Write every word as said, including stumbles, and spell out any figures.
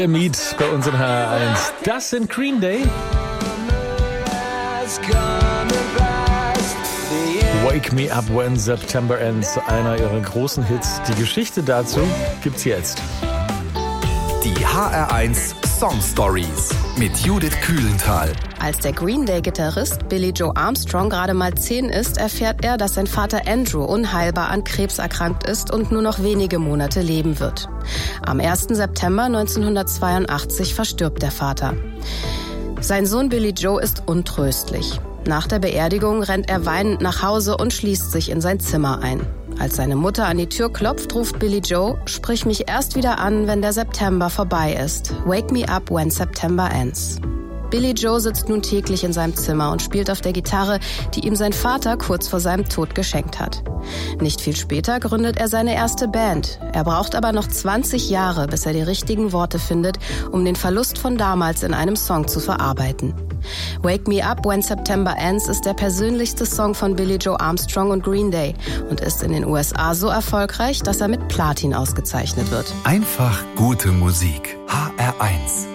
Meet bei uns in H R eins. Das sind Green Day. Wake Me Up When September Ends, einer ihrer großen Hits. Die Geschichte dazu gibt's jetzt. Die H R eins Song Stories mit Judith Kühlenthal. Als der Green Day-Gitarrist Billy Joe Armstrong gerade mal zehn ist, erfährt er, dass sein Vater Andrew unheilbar an Krebs erkrankt ist und nur noch wenige Monate leben wird. Am ersten September neunzehnhundertzweiundachtzig verstirbt der Vater. Sein Sohn Billy Joe ist untröstlich. Nach der Beerdigung rennt er weinend nach Hause und schließt sich in sein Zimmer ein. Als seine Mutter an die Tür klopft, ruft Billy Joe: Sprich mich erst wieder an, wenn der September vorbei ist. Wake me up when September ends. Billy Joe sitzt nun täglich in seinem Zimmer und spielt auf der Gitarre, die ihm sein Vater kurz vor seinem Tod geschenkt hat. Nicht viel später gründet er seine erste Band. Er braucht aber noch zwanzig Jahre, bis er die richtigen Worte findet, um den Verlust von damals in einem Song zu verarbeiten. Wake Me Up When September Ends ist der persönlichste Song von Billy Joe Armstrong und Green Day und ist in den U S A so erfolgreich, dass er mit Platin ausgezeichnet wird. Einfach gute Musik. H R eins.